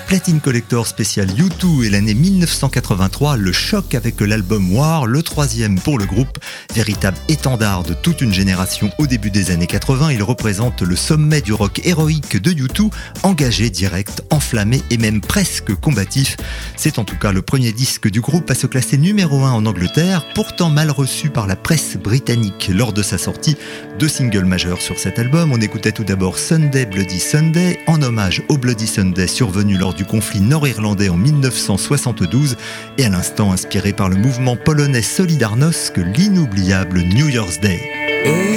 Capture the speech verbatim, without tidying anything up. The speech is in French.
Platine Collector spécial U deux et l'année mille neuf cent quatre-vingt-trois, le choc avec l'album War, le troisième pour le groupe. Véritable étendard de toute une génération au début des années quatre-vingts, il représente le sommet du rock héroïque de U deux, engagé, direct, enflammé et même presque combatif. C'est en tout cas le premier disque du groupe à se classer numéro un en Angleterre, pourtant mal reçu par la presse britannique lors de sa sortie. Deux singles majeurs sur cet album, on écoutait tout d'abord Sunday Bloody Sunday, en hommage au Bloody Sunday survenu lors du conflit nord-irlandais en mille neuf cent soixante-douze, et à l'instant inspiré par le mouvement polonais Solidarnosc, l'inoubliable New Year's Day.